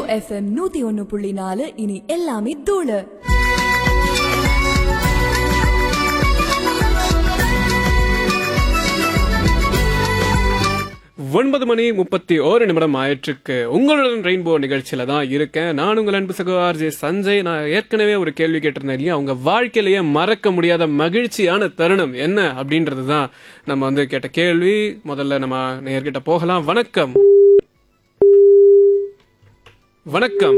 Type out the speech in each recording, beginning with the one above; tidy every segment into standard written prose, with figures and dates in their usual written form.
FM 101.4 இனி எல்லாமே தூளு. 9:31 ஆயிற்றுக்கு உங்களுடன் ரெயின்போ நிகழ்ச்சியில தான் இருக்கேன். நான் உங்கள் அன்பு சகோ RJ சஞ்சய். நான் ஏற்கனவே ஒரு கேள்வி கேட்டிருந்தேன் இல்லையா, அவங்க வாழ்க்கையிலேயே மறக்க முடியாத மகிழ்ச்சியான தருணம் என்ன அப்படின்றது தான் நம்ம வந்து கேட்ட கேள்வி. முதல்ல நம்ம நேர்கிட்ட போகலாம். வணக்கம். வணக்கம்.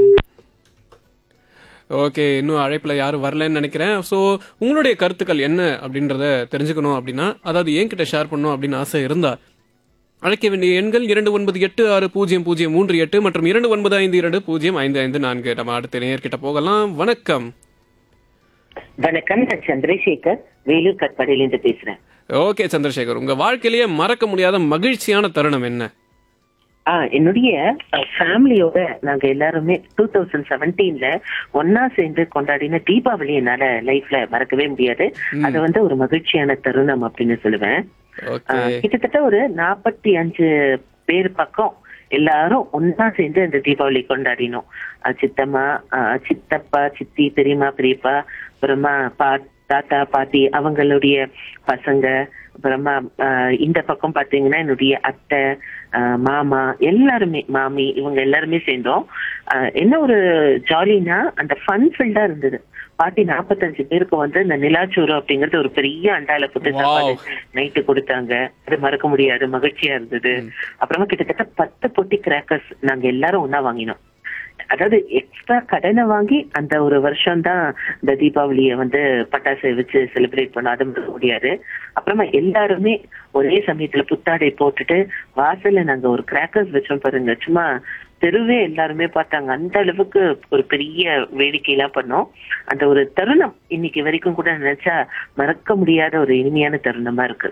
ஓகே, இன்னும் அழைப்புல யாரும் வரலன்னு நினைக்கிறேன். ஸோ உங்களுடைய கருத்துக்கள் என்ன அப்படின்றத தெரிஞ்சுக்கணும் அப்படின்னா, அதாவது என்கிட்ட ஷேர் பண்ணணும் அப்படின்னு ஆசை இருந்தா அழைக்க வேண்டிய எண்கள் 29860038 மற்றும் 2952055554. நம்ம அடுத்த நேர்கிட்ட போகலாம். வணக்கம். வணக்கம், நான் சந்திரசேகர், வேலூர் கட்பாடியிலிருந்து பேசுறேன். ஓகே சந்திரசேகர், உங்க வாழ்க்கையிலேயே மறக்க முடியாத மகிழ்ச்சியான தருணம் என்ன? என்னுடைய ஃபேமிலியோட நாங்க எல்லாருமே 2017ல ஒன்னா சேர்ந்து கொண்டாடின தீபாவளி என்னால லைஃப்ல மறக்கவே முடியாது. அது வந்து ஒரு மகிழ்ச்சியான தருணம் அப்படின்னு சொல்லுவேன். கிட்டத்தட்ட ஒரு 45 பேர் பக்கம் எல்லாரும் ஒன்னா சேர்ந்து அந்த தீபாவளி கொண்டாடினோம். சித்தம்மா, சித்தப்பா, சித்தி, பெரியம்மா, பெரியப்பா, அப்புறமா தாத்தா, பாட்டி, அவங்களுடைய பசங்க, அப்புறமா இந்த பக்கம் பாத்தீங்கன்னா என்னுடைய அத்தை, மாமா, எல்லாருமே, மாமி, இவங்க எல்லாருமே சேர்ந்தோம். என்ன ஒரு ஜாலினா அந்த ஃபன் ஃபீல்டா இருந்தது. பாட்டி 45 பேருக்கு வந்து இந்த நிலாச்சோறு அப்படிங்கறது ஒரு பெரிய அண்டால போட்டு சாப்பாடு நைட்டு கொடுத்தாங்க. அது மறக்க முடியாது, மகிழ்ச்சியா இருந்தது. அப்புறமா கிட்டத்தட்ட 10 பொட்டி கிராக்கர்ஸ் நாங்க எல்லாரும் ஒன்னா வாங்கினோம். அதாவது எக்ஸ்ட்ரா கடனை வாங்கி அந்த ஒரு வருஷம் தான் இந்த தீபாவளியை வந்து பட்டாசை வச்சு செலிப்ரேட் பண்ண, அது முடியாது. அப்புறமா எல்லாருமே ஒரே சமயத்துல புத்தாடை போட்டுட்டு வாசல்ல நாங்க ஒரு கிராக்கர்ஸ் வச்சோம் பாருங்க. சும்மா தெருவே எல்லாருமே பார்த்தாங்க. அந்த அளவுக்கு ஒரு பெரிய வேடிக்கையெல்லாம் பண்ணோம். அந்த ஒரு தருணம் இன்னைக்கு வரைக்கும் கூட நினைச்சா மறக்க முடியாத ஒரு இனிமையான தருணமா இருக்கு.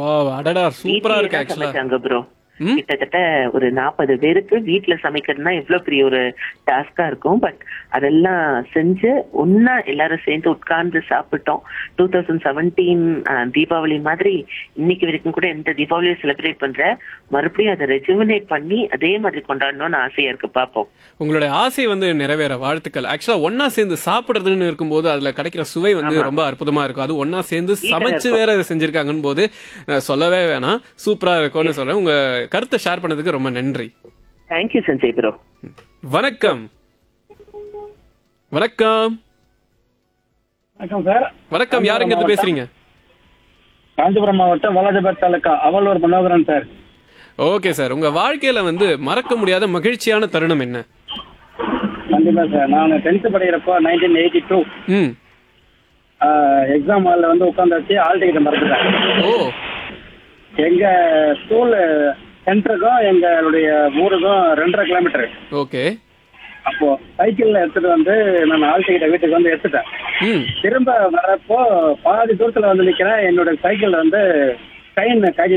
ப்ரோ, கிட்டத்தட்ட ஒரு 40 பேருக்கு வீட்டுல சமைக்கிறதுனா எவ்வளவு பெரிய ஒரு டாஸ்கா இருக்கும். பட் அதெல்லாம் செஞ்சு ஒன்னா எல்லாரும் சேர்ந்து உட்கார்ந்து சாப்பிட்டோம். 2017 தீபாவளி மாதிரி இன்னைக்கு வரைக்கும் கூட எந்த தீபாவளியும் செலிப்ரேட் பண்ற, மறுபடியும் அதை ரெஜுவினேட் பண்ணி அதே மாதிரி கொண்டாடணும்னு ஆசையா இருக்கு. பாப்போம். உங்களுடைய ஆசை வந்து நிறைவேற வாழ்த்துக்கள். ஆக்சுவலா ஒன்னா சேர்ந்து சாப்பிடுறதுன்னு இருக்கும்போது அதுல கிடைக்கிற சுவை வந்து ரொம்ப அற்புதமா இருக்கும். அது ஒன்னா சேர்ந்து சமைச்சு வேற செஞ்சிருக்காங்கன்னு போது சொல்லவே வேணாம், சூப்பரா இருக்கும்னு சொல்றேன். உங்க கருத்தை ஷேர் பண்ணதுக்கு ரொம்ப நன்றி. Thank you Sanjay bro. வணக்கம். வணக்கம். வணக்கம் சார். வணக்கம், யார் எங்க இருந்து பேசுறீங்க? காஞ்சிபுரம் மாவட்டம் Walajabad taluka Avalur Manoharan sir. Okay sir, உங்க வாழ்க்கையில வந்து மறக்க முடியாத மகிழ்ச்சியான தருணம் என்ன? கண்டிப்பா சார், நான் 10th படிக்கிறப்போ 1982 எக்ஸாம் ஹால்ல வந்து உட்காந்தாச்சு, ஆல் டிக்கெட் மறந்துட்டேன். ஓ. எங்க ஸ்கூல் சென்டருக்கும் எங்களுடைய ஊருக்கும் 2.5 கிலோமீட்டர். ஓகே. அப்போ சைக்கிள்ல எடுத்துட்டு வந்து நான் ஆல் டிக்கெட்டை வீட்டுக்கு வந்து எடுத்துட்டேன். திரும்ப வரப்போ பாதி தூரத்துல வந்து நிக்கிறேன். என்னோட சைக்கிள் வந்து ட்ரெயின்